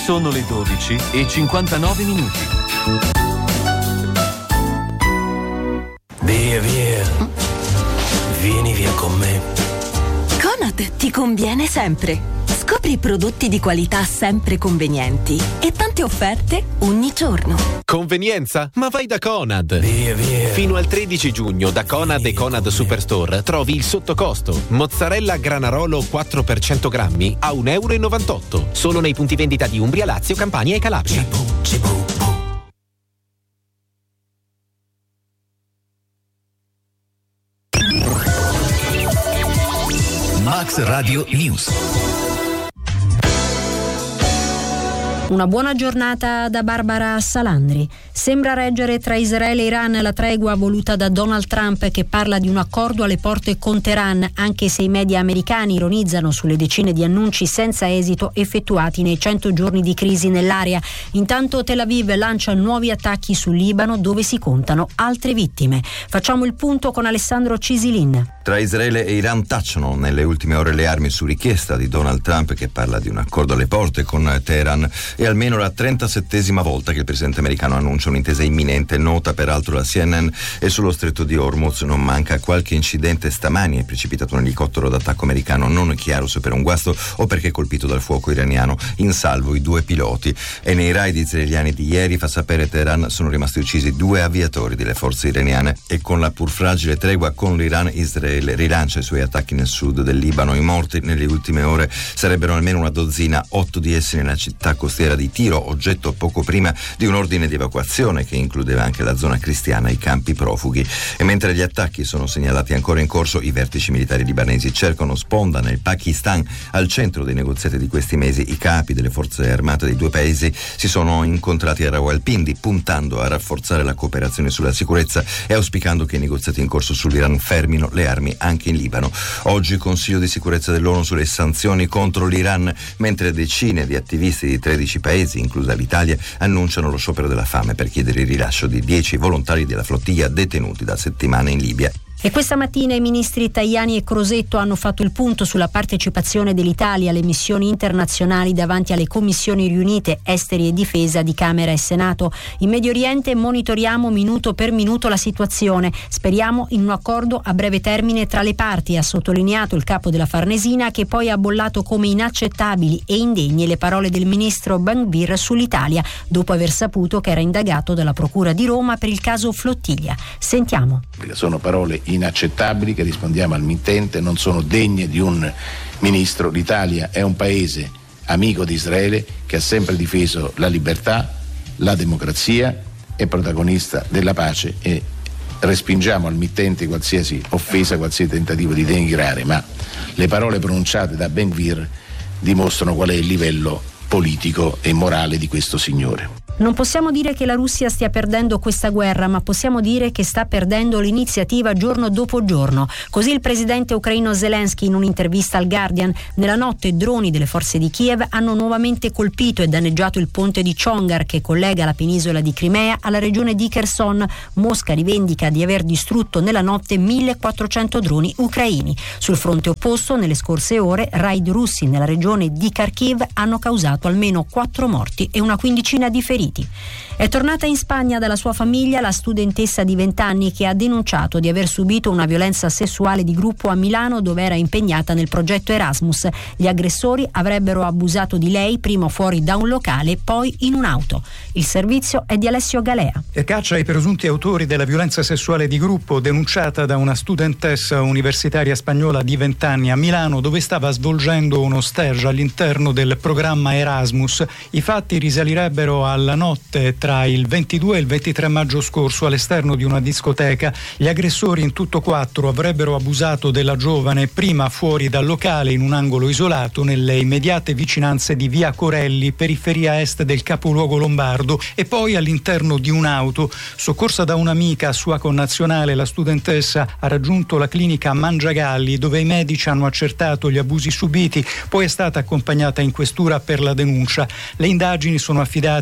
Sono le 12:59. Via, vieni via con me. Conad ti conviene sempre. Scopri prodotti di qualità sempre convenienti e tante offerte ogni giorno. Convenienza? Ma vai da Conad. Via. Fino al 13 giugno da Conad e Conad Superstore trovi il sottocosto. Mozzarella Granarolo 4 per 100 grammi a €1,98. Solo nei punti vendita di Umbria, Lazio, Campania e Calabria. Max Radio News. Una buona giornata da Barbara Salandri. Sembra reggere tra Israele e Iran la tregua voluta da Donald Trump, che parla di un accordo alle porte con Teheran, anche se i media americani ironizzano sulle decine di annunci senza esito effettuati nei 100 giorni di crisi nell'area. Intanto Tel Aviv lancia nuovi attacchi sul Libano, dove si contano altre vittime. Facciamo il punto con Alessandro Cisilin. Tra Israele e Iran tacciono nelle ultime ore le armi su richiesta di Donald Trump, che parla di un accordo alle porte con Teheran. È almeno la 37esima volta che il presidente americano annuncia un'intesa imminente, nota peraltro la CNN, e sullo stretto di Hormuz non manca qualche incidente. Stamani è precipitato un elicottero d'attacco americano, non è chiaro se per un guasto o perché colpito dal fuoco iraniano, in salvo i 2 piloti. E nei raid israeliani di ieri, fa sapere Teheran, sono rimasti uccisi 2 aviatori delle forze iraniane. E con la pur fragile tregua con l'Iran, Israele rilancia i suoi attacchi nel sud del Libano. I morti nelle ultime ore sarebbero almeno una dozzina, 8 di essi nella città costiera di Tiro, oggetto poco prima di un ordine di evacuazione che includeva anche la zona cristiana e i campi profughi. E mentre gli attacchi sono segnalati ancora in corso, i vertici militari libanesi cercano sponda nel Pakistan. Al centro dei negoziati di questi mesi, i capi delle forze armate dei due paesi si sono incontrati a Rawalpindi, puntando a rafforzare la cooperazione sulla sicurezza e auspicando che i negoziati in corso sull'Iran fermino le armi anche in Libano. Oggi Consiglio di sicurezza dell'ONU sulle sanzioni contro l'Iran, mentre decine di attivisti di 13 paesi, inclusa l'Italia, annunciano lo sciopero della fame per chiedere il rilascio di 10 volontari della flottiglia detenuti da settimane in Libia. E questa mattina i ministri Tajani e Crosetto hanno fatto il punto sulla partecipazione dell'Italia alle missioni internazionali davanti alle commissioni riunite Esteri e Difesa di Camera e Senato. In Medio Oriente monitoriamo minuto per minuto la situazione. Speriamo in un accordo a breve termine tra le parti, ha sottolineato il capo della Farnesina, che poi ha bollato come inaccettabili e indegne le parole del ministro Ben-Gvir sull'Italia, dopo aver saputo che era indagato dalla Procura di Roma per il caso Flottiglia. Sentiamo. Sono parole inaccettabili che, rispondiamo al mittente, non sono degne di un ministro. L'Italia è un paese amico di Israele che ha sempre difeso la libertà, la democrazia, è protagonista della pace e respingiamo al mittente qualsiasi offesa, qualsiasi tentativo di denigrare, ma le parole pronunciate da Ben-Gvir dimostrano qual è il livello politico e morale di questo signore. Non possiamo dire che la Russia stia perdendo questa guerra, ma possiamo dire che sta perdendo l'iniziativa giorno dopo giorno. Così il presidente ucraino Zelensky in un'intervista al Guardian. Nella notte droni delle forze di Kiev hanno nuovamente colpito e danneggiato il ponte di Chongar, che collega la penisola di Crimea alla regione di Kherson. Mosca rivendica di aver distrutto nella notte 1400 droni ucraini. Sul fronte opposto, nelle scorse ore, raid russi nella regione di Kharkiv hanno causato almeno 4 morti e una quindicina di feriti. È tornata in Spagna dalla sua famiglia la studentessa di 20 anni che ha denunciato di aver subito una violenza sessuale di gruppo a Milano, dove era impegnata nel progetto Erasmus. Gli aggressori avrebbero abusato di lei, prima fuori da un locale, poi in un'auto. Il servizio è di Alessio Galea. E caccia ai presunti autori della violenza sessuale di gruppo denunciata da una studentessa universitaria spagnola di 20 anni a Milano, dove stava svolgendo uno stage all'interno del programma Erasmus. I fatti risalirebbero alla notte tra il 22 e il 23 maggio scorso all'esterno di una discoteca. Gli aggressori, in tutto 4, avrebbero abusato della giovane prima fuori dal locale in un angolo isolato nelle immediate vicinanze di via Corelli, periferia est del capoluogo lombardo, e poi all'interno di un'auto. Soccorsa da un'amica sua connazionale, la studentessa ha raggiunto la clinica Mangiagalli, dove i medici hanno accertato gli abusi subiti, poi è stata accompagnata in questura per la denuncia. Le indagini sono affidate agli investigatori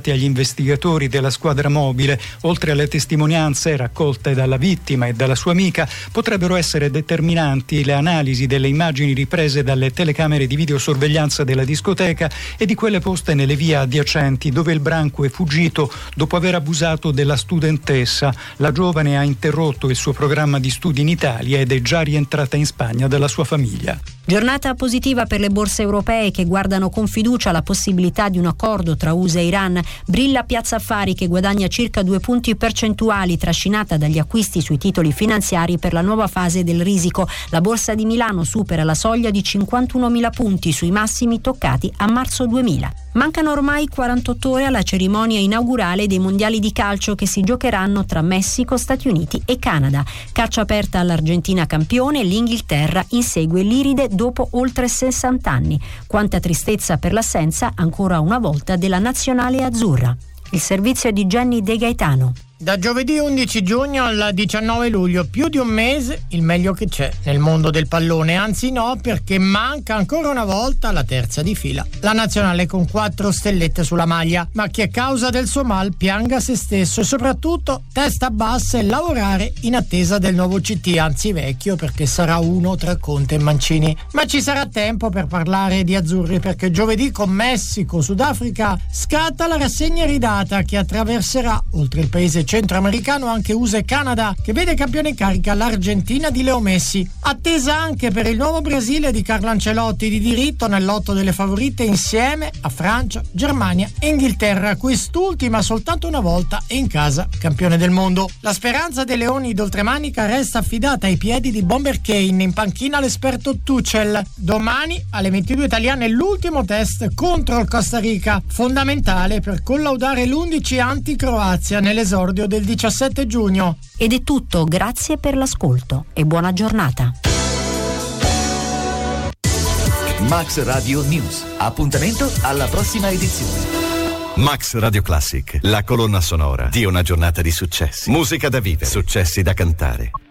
investigatori della squadra mobile, oltre alle testimonianze raccolte dalla vittima e dalla sua amica, potrebbero essere determinanti le analisi delle immagini riprese dalle telecamere di videosorveglianza della discoteca e di quelle poste nelle vie adiacenti, dove il branco è fuggito dopo aver abusato della studentessa. La giovane ha interrotto il suo programma di studi in Italia ed è già rientrata in Spagna dalla sua famiglia. Giornata positiva per le borse europee che guardano con fiducia la possibilità di un accordo tra USA e Iran. Brilla Piazza Affari che guadagna circa 2 punti percentuali, trascinata dagli acquisti sui titoli finanziari per la nuova fase del risico. La borsa di Milano supera la soglia di 51.000 punti sui massimi toccati a marzo 2000. Mancano ormai 48 ore alla cerimonia inaugurale dei mondiali di calcio che si giocheranno tra Messico, Stati Uniti e Canada. Caccia aperta all'Argentina campione, l'Inghilterra insegue l'Iride dopo oltre 60 anni. Quanta tristezza per l'assenza, ancora una volta, della nazionale azzurra. Il servizio è di Jenny De Gaetano. Da giovedì 11 giugno al 19 luglio, più di un mese, il meglio che c'è nel mondo del pallone. Anzi no, perché manca ancora una volta la terza di fila, la nazionale con 4 stellette sulla maglia. Ma chi a causa del suo mal pianga se stesso e soprattutto testa bassa e lavorare in attesa del nuovo CT, anzi vecchio, perché sarà uno tra Conte e Mancini. Ma ci sarà tempo per parlare di azzurri, perché giovedì con Messico, Sudafrica scatta la rassegna ridata che attraverserà, oltre il paese centroamericano, anche USA e Canada, che vede campione in carica l'Argentina di Leo Messi. Attesa anche per il nuovo Brasile di Carlo Ancelotti, di diritto nel lotto delle favorite insieme a Francia, Germania e Inghilterra, quest'ultima soltanto una volta e in casa campione del mondo. La speranza dei leoni d'oltremanica resta affidata ai piedi di Bomber Kane, in panchina l'esperto Tuchel. Domani alle 22 italiane l'ultimo test contro il Costa Rica, fondamentale per collaudare l'11 anti-Croazia nell'esordio del 17 giugno. Ed è tutto, grazie per l'ascolto e buona giornata. Max Radio News. Appuntamento alla prossima edizione. Max Radio Classic, la colonna sonora di una giornata di successi. Musica da vivere, successi da cantare.